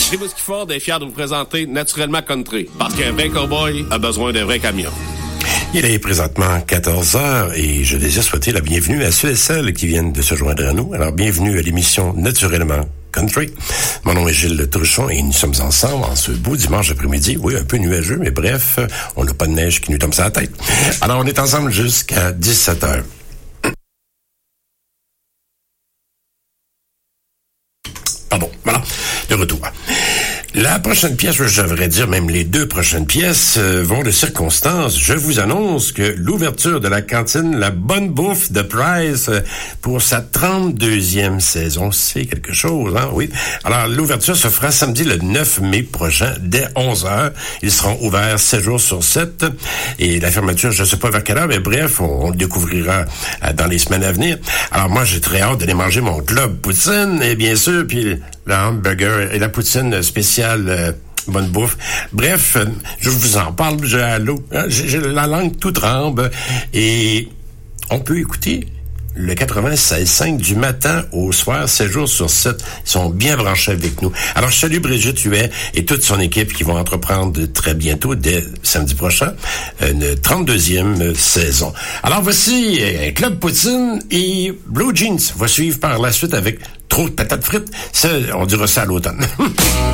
Rimouski Ford est fier de vous présenter Naturellement Country, parce qu'un vrai cowboy a besoin d'un vrai camion. Il est présentement 14h et je désire souhaiter la bienvenue à ceux et celles qui viennent de se joindre à nous. Alors, bienvenue à l'émission Naturellement Country. Mon nom est Gilles Truchon et nous sommes ensemble en ce beau dimanche après-midi. Oui, un peu nuageux, mais bref, on n'a pas de neige qui nous tombe sur la tête. Alors, on est ensemble jusqu'à 17h. Pardon, voilà, de retour. La prochaine pièce, je devrais dire même les deux prochaines pièces, vont de circonstance. Je vous annonce que l'ouverture de la cantine La Bonne Bouffe de Price pour sa 32e saison, c'est quelque chose, hein, oui. Alors, l'ouverture se fera samedi le 9 mai prochain, dès 11h. Ils seront ouverts 7 jours sur 7. Et la fermeture, je ne sais pas vers quelle heure, mais bref, on le découvrira dans les semaines à venir. Alors, moi, j'ai très hâte d'aller manger mon club poutine, et bien sûr, puis le hamburger et la poutine spéciale Bonne Bouffe. Bref, je vous en parle, j'ai la langue toute tremble et on peut écouter le 96.5 du matin au soir, 7 jours sur 7. Ils sont bien branchés avec nous. Alors, je salue Brigitte Huet et toute son équipe qui vont entreprendre très bientôt, dès samedi prochain, une 32e saison. Alors, voici Club Poutine et Blue Jeans va suivre par la suite avec Trop de patates frites. Ça, on dira ça à l'automne.